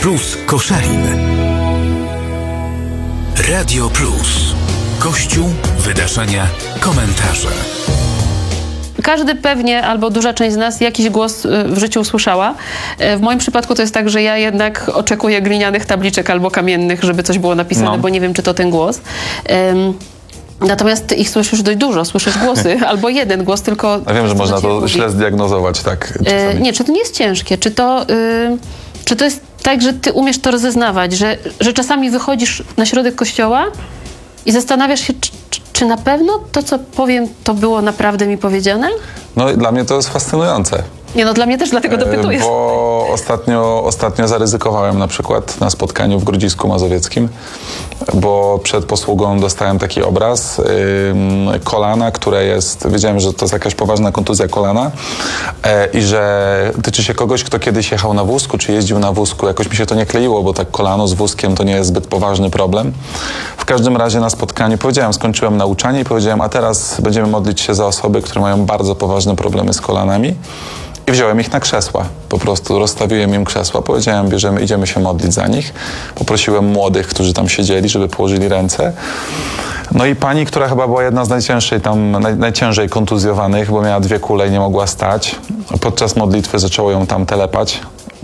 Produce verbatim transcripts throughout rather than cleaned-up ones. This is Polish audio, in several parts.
Plus Koszalin. Radio Plus. Kościół, wydarzenia, komentarze. Każdy pewnie, albo duża część z nas jakiś głos w życiu usłyszała. W moim przypadku to jest tak, że ja jednak oczekuję glinianych tabliczek albo kamiennych, żeby coś było napisane, no. bo nie wiem, czy to ten głos. Um, Natomiast ich słyszysz dość dużo, słyszysz głosy, albo jeden głos, tylko... Ja wiem, że można to mówi. źle zdiagnozować, tak? E, nie, czy to nie jest ciężkie? Czy to, y, czy to jest tak, że ty umiesz to rozeznawać, że, że czasami wychodzisz na środek kościoła i zastanawiasz się, czy, czy, czy na pewno to, co powiem, to było naprawdę mi powiedziane? No i dla mnie to jest fascynujące. Nie, no dla mnie też, dlatego dopytuję. Bo ostatnio, ostatnio zaryzykowałem na przykład na spotkaniu w Grodzisku Mazowieckim, bo przed posługą dostałem taki obraz yy, kolana, które jest, wiedziałem, że to jest jakaś poważna kontuzja kolana yy, i że tyczy się kogoś, kto kiedyś jechał na wózku, czy jeździł na wózku. Jakoś mi się to nie kleiło, bo tak kolano z wózkiem to nie jest zbyt poważny problem. W każdym razie na spotkaniu powiedziałem, skończyłem nauczanie i powiedziałem, a teraz będziemy modlić się za osoby, które mają bardzo poważne problemy z kolanami. I wziąłem ich na krzesła. Po prostu rozstawiłem im krzesła. Powiedziałem, bierzemy, idziemy się modlić za nich. Poprosiłem młodych, którzy tam siedzieli, żeby położyli ręce. No i pani, która chyba była jedna z najcięższej tam, naj, najciężej kontuzjowanych, bo miała dwie kule i nie mogła stać. Podczas modlitwy zaczęło ją tam telepać.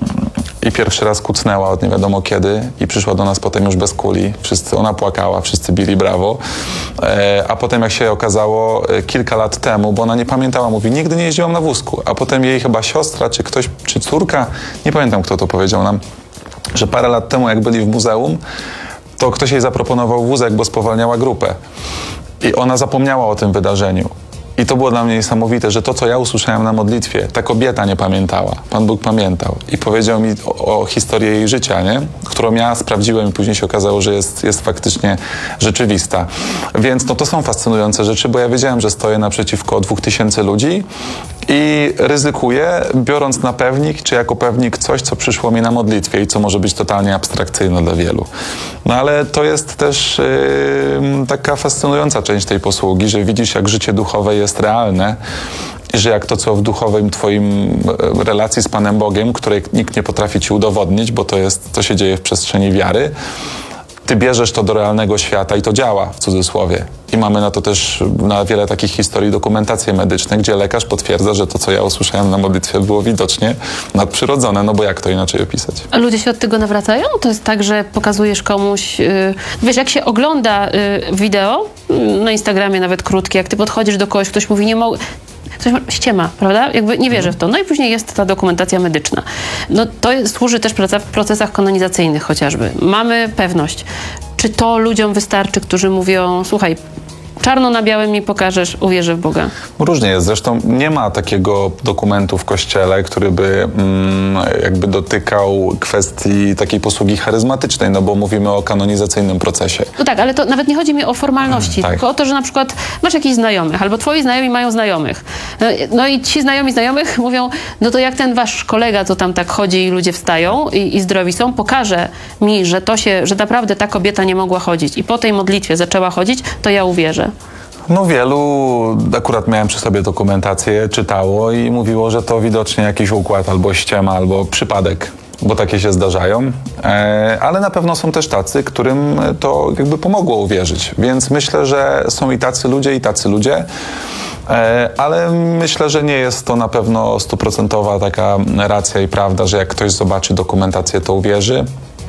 I pierwszy raz kucnęła od nie wiadomo kiedy i przyszła do nas potem już bez kuli. Wszyscy, ona płakała, wszyscy bili brawo. E, a potem jak się okazało e, kilka lat temu, bo ona nie pamiętała, mówi, nigdy nie jeździłam na wózku. A potem jej chyba siostra, czy ktoś, czy córka, nie pamiętam kto to powiedział nam, że parę lat temu jak byli w muzeum, to ktoś jej zaproponował wózek, bo spowalniała grupę. I ona zapomniała o tym wydarzeniu. I to było dla mnie niesamowite, że to, co ja usłyszałem na modlitwie, ta kobieta nie pamiętała. Pan Bóg pamiętał. I powiedział mi o, o historii jej życia, nie? Którą ja sprawdziłem i później się okazało, że jest, jest faktycznie rzeczywista. Więc no, to są fascynujące rzeczy, bo ja wiedziałem, że stoję naprzeciwko dwóch tysięcy ludzi i ryzykuję, biorąc na pewnik, czy jako pewnik coś, co przyszło mi na modlitwie i co może być totalnie abstrakcyjne dla wielu. No ale to jest też yy, taka fascynująca część tej posługi, że widzisz, jak życie duchowe jest realne i że jak to, co w duchowym twoim relacji z Panem Bogiem, której nikt nie potrafi ci udowodnić, bo to jest, to się dzieje w przestrzeni wiary, ty bierzesz to do realnego świata i to działa, w cudzysłowie. I mamy na to też, na wiele takich historii, dokumentacje medyczne, gdzie lekarz potwierdza, że to, co ja usłyszałem na modlitwie, było widocznie nadprzyrodzone, no bo jak to inaczej opisać? A ludzie się od tego nawracają? To jest tak, że pokazujesz komuś... Yy, wiesz, jak się ogląda yy, wideo, yy, na Instagramie nawet krótkie, jak ty podchodzisz do kogoś, ktoś mówi, nie mogę... Ktoś ma ściema, prawda? Jakby nie wierzę w to. No i później jest ta dokumentacja medyczna. No to jest, służy też w procesach kanonizacyjnych chociażby. Mamy pewność. Czy to ludziom wystarczy, którzy mówią, słuchaj, czarno na białym mi pokażesz, uwierzę w Boga. Różnie jest. Zresztą nie ma takiego dokumentu w Kościele, który by mm, jakby dotykał kwestii takiej posługi charyzmatycznej, no bo mówimy o kanonizacyjnym procesie. No tak, ale to nawet nie chodzi mi o formalności, tak. tylko o to, że na przykład masz jakichś znajomych, albo twoi znajomi mają znajomych. No, no i ci znajomi znajomych mówią, no to jak ten wasz kolega, co tam tak chodzi i ludzie wstają i, i zdrowi są, pokaże mi, że to się, że naprawdę ta kobieta nie mogła chodzić i po tej modlitwie zaczęła chodzić, to ja uwierzę. No wielu, akurat miałem przy sobie dokumentację, czytało i mówiło, że to widocznie jakiś układ, albo ściema, albo przypadek, bo takie się zdarzają. E, ale na pewno są też tacy, którym to jakby pomogło uwierzyć. Więc myślę, że są i tacy ludzie, i tacy ludzie. E, ale myślę, że nie jest to na pewno stuprocentowa taka racja i prawda, że jak ktoś zobaczy dokumentację, to uwierzy,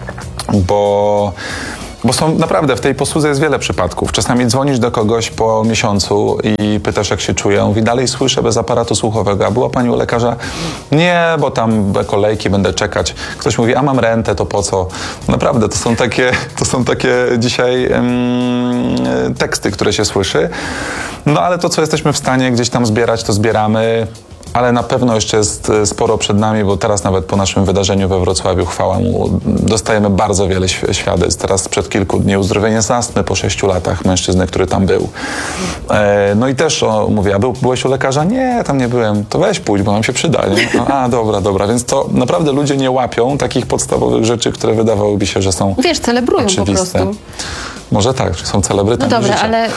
bo... Bo są naprawdę, w tej posłudze jest wiele przypadków. Czasami dzwonisz do kogoś po miesiącu i pytasz, jak się czuje. On mówi, dalej słyszę bez aparatu słuchowego. A była pani u lekarza? Nie, bo tam kolejki, będę czekać. Ktoś mówi, a mam rentę, to po co? Naprawdę, to są takie, to są takie dzisiaj um, teksty, które się słyszy. No ale to, co jesteśmy w stanie gdzieś tam zbierać, to zbieramy. Ale na pewno jeszcze jest sporo przed nami, bo teraz nawet po naszym wydarzeniu we Wrocławiu, chwała mu, dostajemy bardzo wiele świadectw. Teraz sprzed kilku dni uzdrowienie z astmy po sześciu latach mężczyzny, który tam był. E, no i też o, mówię, a był, byłeś u lekarza? Nie, tam nie byłem. To weź pójdź, bo nam się przyda. Nie? No, a, dobra, dobra. Więc to naprawdę ludzie nie łapią takich podstawowych rzeczy, które wydawałoby się, że są Wiesz, celebrują oczywiste. Po prostu. Może tak, że są celebrytami. No dobra, życia. ale y,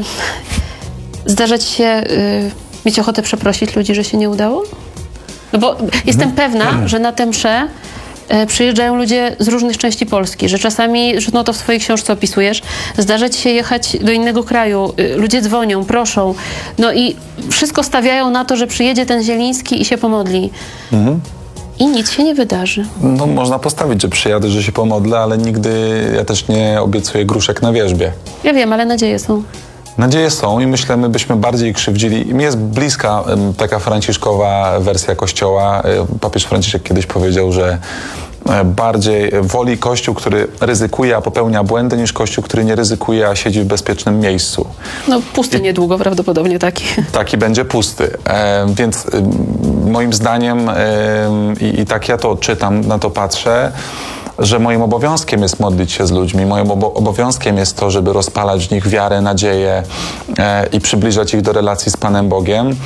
zdarza ci się... Y, mieć ochotę przeprosić ludzi, że się nie udało? No bo jestem pewna, że na tę mszę e, przyjeżdżają ludzie z różnych części Polski, że czasami, że no to w swojej książce opisujesz, zdarza ci się jechać do innego kraju, y, ludzie dzwonią, proszą, no i wszystko stawiają na to, że przyjedzie ten Zieliński i się pomodli. Mhm. I nic się nie wydarzy. No można postawić, że przyjadę, że się pomodlę, ale nigdy ja też nie obiecuję gruszek na wierzbie. Ja wiem, ale nadzieje są. Nadzieje są i myślę, my byśmy bardziej krzywdzili. Mi jest bliska em, taka franciszkowa wersja Kościoła. E, Papież Franciszek kiedyś powiedział, że e, bardziej woli Kościół, który ryzykuje, a popełnia błędy, niż Kościół, który nie ryzykuje, a siedzi w bezpiecznym miejscu. No pusty niedługo prawdopodobnie taki. Taki będzie pusty. E, więc e, moim zdaniem e, i, i tak ja to odczytam, na to patrzę, że moim obowiązkiem jest modlić się z ludźmi, moim obo- obowiązkiem jest to, żeby rozpalać w nich wiarę, nadzieję e, i przybliżać ich do relacji z Panem Bogiem.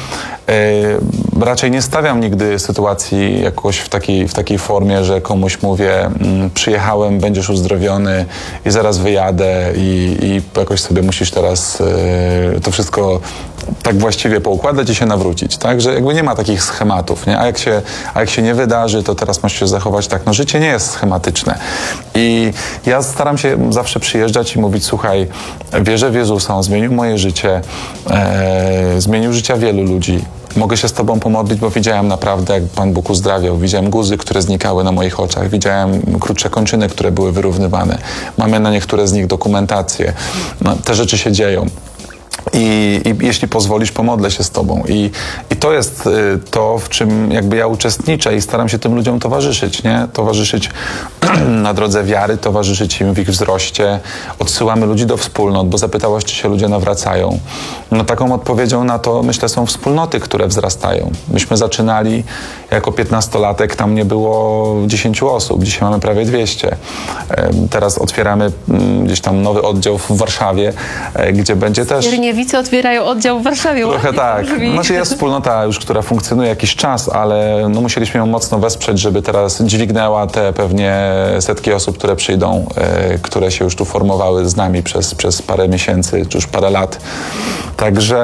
E, raczej nie stawiam nigdy sytuacji jakoś w takiej, w takiej formie, że komuś mówię, mm, przyjechałem, będziesz uzdrowiony i zaraz wyjadę i, i jakoś sobie musisz teraz e, to wszystko tak właściwie poukładać i się nawrócić, tak? Że jakby nie ma takich schematów, nie? A jak się, a jak się nie wydarzy, to teraz musisz się zachować tak. No życie nie jest schematyczne. I ja staram się zawsze przyjeżdżać i mówić, słuchaj, wierzę w Jezusa, On zmienił moje życie, e, zmienił życia wielu ludzi. Mogę się z Tobą pomodlić, bo widziałem naprawdę, jak Pan Bóg uzdrawiał. Widziałem guzy, które znikały na moich oczach. Widziałem krótsze kończyny, które były wyrównywane. Mamy na niektóre z nich dokumentację. No, te rzeczy się dzieją. I, I jeśli pozwolisz, pomodlę się z Tobą. I, i to jest y, to, w czym jakby ja uczestniczę i staram się tym ludziom towarzyszyć, nie? Towarzyszyć na drodze wiary, towarzyszyć im w ich wzroście. Odsyłamy ludzi do wspólnot, bo zapytałaś, czy się ludzie nawracają. No taką odpowiedzią na to, myślę, są wspólnoty, które wzrastają. Myśmy zaczynali jako piętnastolatek, tam nie było dziesięciu osób, dzisiaj mamy prawie dwieście. Teraz otwieramy gdzieś tam nowy oddział w Warszawie, gdzie będzie też... Skierniewice otwierają oddział w Warszawie. Trochę tak. Znaczy jest wspólnota już, która funkcjonuje jakiś czas, ale no musieliśmy ją mocno wesprzeć, żeby teraz dźwignęła te pewnie setki osób, które przyjdą, e, które się już tu formowały z nami przez, przez parę miesięcy, czy już parę lat. Także...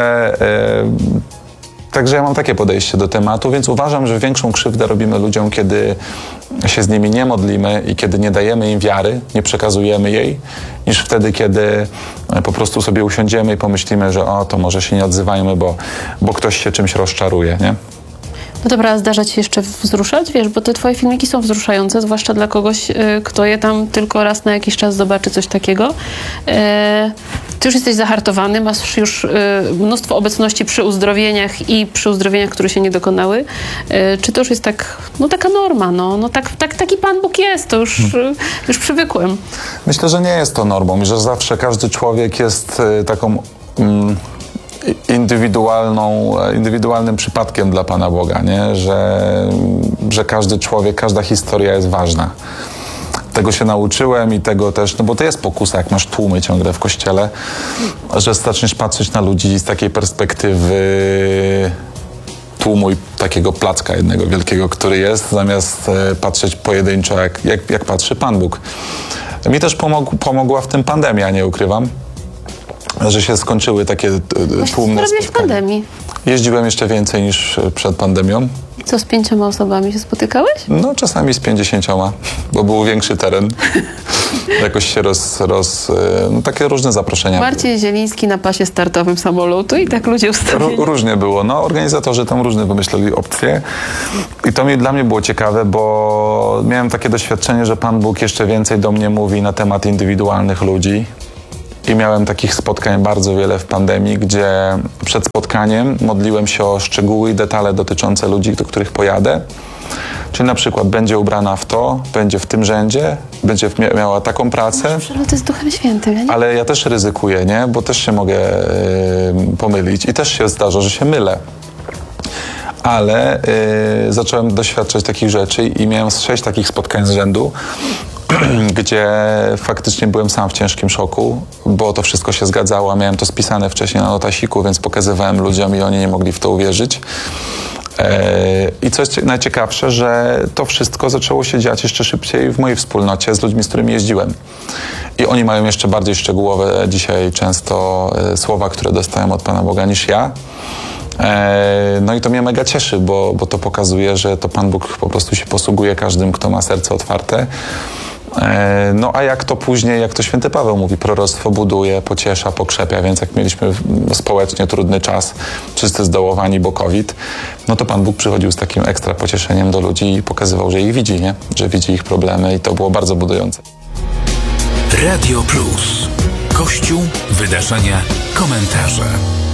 E, Także ja mam takie podejście do tematu, więc uważam, że większą krzywdę robimy ludziom, kiedy się z nimi nie modlimy i kiedy nie dajemy im wiary, nie przekazujemy jej, niż wtedy, kiedy po prostu sobie usiądziemy i pomyślimy, że o, to może się nie odzywajmy, bo, bo ktoś się czymś rozczaruje, nie? No dobra, zdarza ci się jeszcze wzruszać, wiesz, bo te twoje filmiki są wzruszające, zwłaszcza dla kogoś, y, kto je tam tylko raz na jakiś czas zobaczy coś takiego. Y, ty już jesteś zahartowany, masz już y, mnóstwo obecności przy uzdrowieniach i przy uzdrowieniach, które się nie dokonały. Y, czy to już jest tak, no taka norma, no, no tak, tak, taki Pan Bóg jest, to już, y, już przywykłem. Myślę, że nie jest to normą i że zawsze każdy człowiek jest y, taką... Mm, indywidualną, indywidualnym przypadkiem dla Pana Boga, nie? Że, że każdy człowiek, każda historia jest ważna. Tego się nauczyłem i tego też, no bo to jest pokusa, jak masz tłumy ciągle w kościele, że zaczniesz patrzeć na ludzi z takiej perspektywy tłumu i takiego placka jednego wielkiego, który jest, zamiast patrzeć pojedynczo, jak, jak, jak patrzy Pan Bóg. Mi też pomog, pomogła w tym pandemia, nie ukrywam, że się skończyły takie tłumne Co robiłeś w pandemii? Jeździłem jeszcze więcej niż przed pandemią. Co, z pięcioma osobami się spotykałeś? No czasami z pięćdziesięcioma, bo był większy teren. Jakoś się roz... roz no, takie różne zaproszenia. Marcin Zieliński na pasie startowym samolotu i tak ludzie ustawili. Ró- różnie było. No organizatorzy tam różne wymyśleli opcje. I to mi, dla mnie było ciekawe, bo miałem takie doświadczenie, że Pan Bóg jeszcze więcej do mnie mówi na temat indywidualnych ludzi. I miałem takich spotkań bardzo wiele w pandemii, gdzie przed spotkaniem modliłem się o szczegóły i detale dotyczące ludzi, do których pojadę. Czyli na przykład będzie ubrana w to, będzie w tym rzędzie, będzie miała taką pracę. Przeloty z Duchem Świętym, ja nie? Ale ja też ryzykuję, nie? Bo też się mogę yy, pomylić i też się zdarza, że się mylę. Ale yy, zacząłem doświadczać takich rzeczy i miałem sześć takich spotkań z rzędu, gdzie faktycznie byłem sam w ciężkim szoku, bo to wszystko się zgadzało, miałem to spisane wcześniej na notasiku, więc pokazywałem ludziom i oni nie mogli w to uwierzyć. I co jest najciekawsze, że to wszystko zaczęło się dziać jeszcze szybciej w mojej wspólnocie z ludźmi, z którymi jeździłem. I oni mają jeszcze bardziej szczegółowe dzisiaj często słowa, które dostają od Pana Boga niż ja. E, no i to mnie mega cieszy, bo, bo to pokazuje, że to Pan Bóg po prostu się posługuje każdym, kto ma serce otwarte. E, no a jak to później, jak to święty Paweł mówi, proroctwo buduje, pociesza, pokrzepia, więc jak mieliśmy społecznie trudny czas, wszyscy zdołowani, bo COVID, no to Pan Bóg przychodził z takim ekstra pocieszeniem do ludzi i pokazywał, że ich widzi, nie? Że widzi ich problemy i to było bardzo budujące. Radio Plus. Kościół, wydarzenia, komentarze.